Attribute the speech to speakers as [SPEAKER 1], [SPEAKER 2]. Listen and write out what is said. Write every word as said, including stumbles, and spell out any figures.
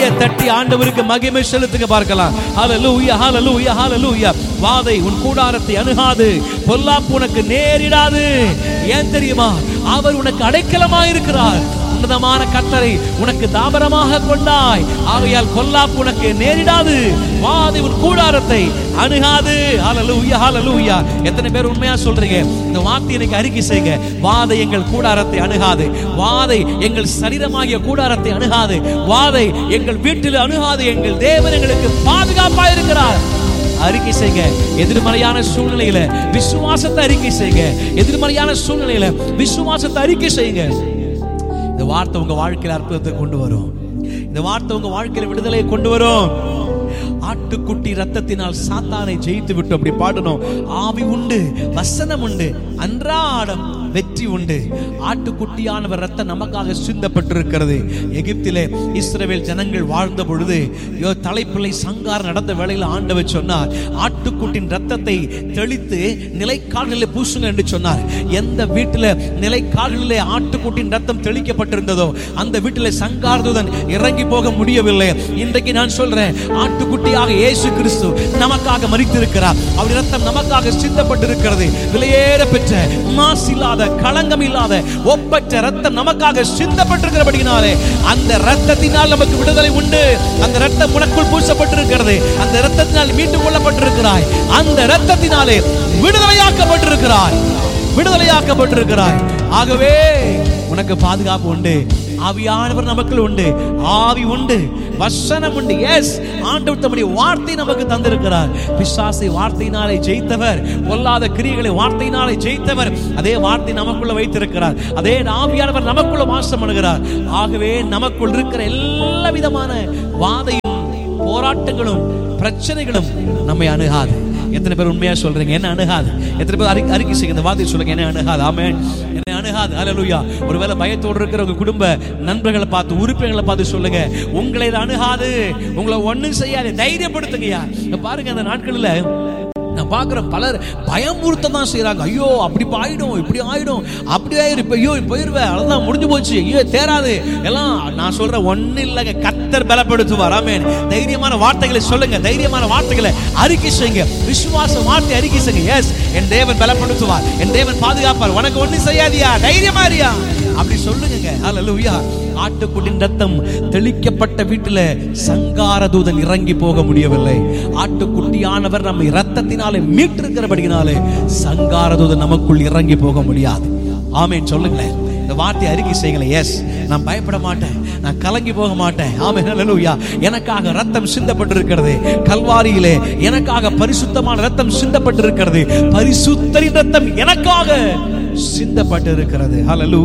[SPEAKER 1] கையை தட்டி ஆண்டவருக்கு மகிமை செலுத்துங்க பார்க்கலாம். ஹல்லேலூயா ஹல்லேலூயா ஹல்லேலூயா. வாதை உன் கூடாரத்தை அணுகாது, பொல்லாப்பு உனக்கு நேரிடாது. ஏன் தெரியுமா? அவர் உனக்கு அடைக்கலமாய் இருக்கிறார். உன்னதமான கர்த்தரை உனக்கு தாபரமாக கொண்டாய், ஆகையால் பொல்லாப்பு உனக்கு நேரிடாது, வாதை உன் கூடாரத்தை அணுகாது. ஹல்லேலூயா ஹல்லேலூயா. எத்தனை பேர் உண்மையா சொல்றீங்க? இந்த வார்த்தையை இன்னைக்கு அறிக்கை செய்யுங்க. வாதை எங்கள் கூடாரத்தை அணுகாது, வாதை எங்கள் சரீரமாகிய கூடாரத்தை அணுகாது, வாதை எங்கள் வீட்டில் அணுகாது. எங்கள் தேவன் எங்களுக்கு பாதுகாப்பா இருக்கிறார். அறிக்கை செய்யுங்க. எதிர்மறையான சூழ்நிலையில விசுவாசத்தை அறிக்கை செய்யுங்க. எதிர்மறையான சூழ்நிலையில விசுவாசத்தை அறிக்கை செய்யுங்க. இந்த வார்த்தை உங்க வாழ்க்கையில அற்புதத்தை கொண்டு வரும். இந்த வார்த்தை உங்க வாழ்க்கையில விடுதலையை கொண்டு வரும். ஆட்டுக்குட்டி ரத்தத்தினால் சாத்தானை ஜெயித்து விட்டு அப்படி பாடணும். ஆவி உண்டு, வசனம் உண்டு, அன்றாடம் வெற்றி உண்டு. ஆட்டுக்குட்டியானவர் ரத்தம் நமக்காக சிந்தப்பட்டிருக்கிறது. எகிப்திலே இஸ்ரவேல் ஜனங்கள் வாழ்ந்த பொழுது தலைப்பிள்ளை சங்காரம் நடந்த வேளையில் ஆண்டவர் சொன்னார், ஆட்டுக்குட்டின் ரத்தத்தை தெளித்து நிலைக்கால்களிலே பூசுங்க என்று சொன்னார். எந்த வீட்டில் நிலைக்கால்களிலே ஆட்டுக்குட்டின் ரத்தம் தெளிக்கப்பட்டிருந்ததோ அந்த வீட்டிலே சங்காரதூதன் இறங்கி போக முடியவில்லை. இன்றைக்கு நான் சொல்றேன், ஆட்டுக்குட்டியாக இயேசு கிறிஸ்து நமக்காக மரித்திருக்கிறார். அவர் ரத்தம் நமக்காக சிந்தப்பட்டிருக்கிறது. விலையேற பெற்ற மாசில்லாத களங்கம் இல்லாத ஒப்பற்ற ரத்தம் நமக்காக சிந்தப்பட்டிருக்கிறபடியினாலே அந்த ரத்தத்தினால் நமக்கு விடுதலை உண்டு. அந்த ரத்தம் உனக்குள் பூசப்பட்டிருக்கிறது. அந்த ரத்தத்தினால் மீட்டுக் கொள்ளப்பட்டிருக்கிறாய். அந்த ரத்தத்தினாலே விடுதலையாக்கப்பட்டிருக்கிறாய். விடுதலையாக்கப்பட்டிருக்கிறாய். ஆகவே உனக்கு பாதுகாப்பு உண்டு. ஆவியானவர் நமக்குள் உண்டு. ஆவி உண்டு, வசனம் உண்டு. எஸ், ஆண்டவர் தம்முடைய வார்த்தை நமக்கு தந்திருக்கிறார். பிசாசை வார்த்தையினாலே ஜெயித்தவர், பொல்லாத கிரியைகளை வார்த்தையினாலே ஜெயித்தவர். அதே வார்த்தை நமக்குள்ள வைத்திருக்கிறார். அதே ஆவியானவர் நமக்குள்ள வாசம் பண்ணுகிறார். ஆகவே நமக்குள் இருக்கிற எல்லா விதமான வாதையும் போராட்டங்களும் பிரச்சனைகளும் நம்மை அணுகாது. எத்தனை பேர் உண்மையா சொல்றீங்க? என்ன அணுகாது? எத்தனை பேர் அறிக்கை செய்யுங்க, இந்த வார்த்தை சொல்லுங்க, என்ன அணுகாது? ஆமென். என்ன அணுகாது? ஹல்லேலூயா. ஒருவேளை பயத்தோடு இருக்கிற உங்க குடும்ப நண்பர்களை பார்த்து, உறுப்பினர்களை பார்த்து சொல்லுங்க, உங்களை இது அணுகாது, உங்களை ஒண்ணும் செய்யாது, தைரியப்படுத்துங்கய்யா. பாருங்க, அந்த நாட்களில் நான் பார்க்குறேன், பலர் பயமுறுத்த தான் செய்கிறாங்க. ஐயோ அப்படி ஆயிடும், இப்படி ஆயிடும், அப்படி ஆயிரும், இப்போ ஐயோ போயிடுவேன், அதெல்லாம் முடிஞ்சு போச்சு, ஐயோ தேராது எல்லாம். நான் சொல்றேன், ஒன்னும் இல்லைங்க, கர்த்தர் பலப்படுத்துவார். ஆமென். தைரியமான வார்த்தைகளை சொல்லுங்க, தைரியமான வார்த்தைகளை அறிக்கை செய்யுங்க, விசுவாச வார்த்தை அறிக்கை செய்யுங்க. எஸ், என் தேவன் பலப்படுத்துவார், என் தேவன் பாதுகாப்பார், உனக்கு ஒன்னும் செய்யாதியா, தைரியமாரியா, அப்படி சொல்லுங்க. ஹல்லேலூயா. ஆட்டுக்குட்டின் ரத்தம் தெளிக்கப்பட்ட வீட்டில் சங்காரதூதன் இறங்கி போக முடியவில்லை. ஆட்டுக்குட்டியானவர் நம்மை ரத்தத்தினாலே மீட்டிருக்கிறபடியினாலே சங்காரதூதன் நமக்குள் இறங்கி போக முடியாது. ஆமென். சொல்லுங்களேன், இந்த வார்த்தை அறிக்கை செய்யுங்களேன். எஸ், நான் பயப்பட மாட்டேன், நான் கலங்கி போக மாட்டேன். ஆமென். ஹல்லேலூயா. எனக்காக ரத்தம் சிந்தப்பட்டிருக்கிறது. கல்வாரியிலே எனக்காக பரிசுத்தமான ரத்தம் சிந்தப்பட்டிருக்கிறது. பரிசுத்தரின் ரத்தம் எனக்காக சிந்தப்பட்டிருக்கிறது. ஹல்லேலூயா.